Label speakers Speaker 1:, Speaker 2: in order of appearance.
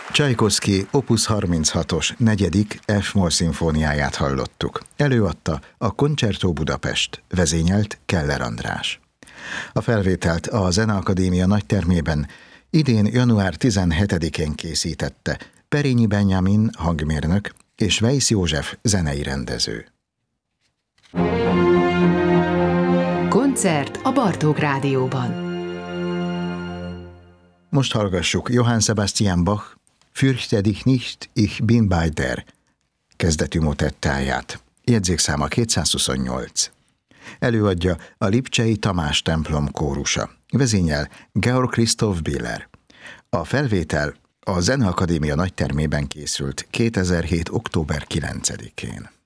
Speaker 1: Csajkovszky Opus 36-os 4. F-moll szimfóniáját hallottuk. Előadta a Concerto Budapest, vezényelt Keller András. A felvételt a Zeneakadémia nagytermében idén január 17-én készítette Perényi Benjamin hangmérnök és Weisz József zenei rendező.
Speaker 2: Koncert a Bartók Rádióban.
Speaker 1: Most hallgassuk Johann Sebastian Bach Fürchte dich nicht, ich bin bei dir kezdetű motettáját. Jegyzékszáma 228. Előadja a Lipcsei Tamás templom kórusa. Vezényel Georg Christoph Biller. A felvétel a Zeneakadémia nagytermében készült 2007. október 9-én.